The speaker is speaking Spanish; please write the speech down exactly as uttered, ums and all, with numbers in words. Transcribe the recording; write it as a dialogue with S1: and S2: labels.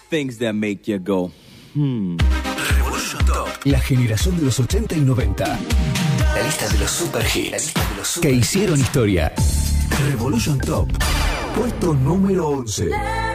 S1: things that make you go, hmm.
S2: Revolution Top. La generación de los ochenta y noventa. La lista de los super hits. La lista de los super que hicieron historia. Revolution Top. Puesto número once.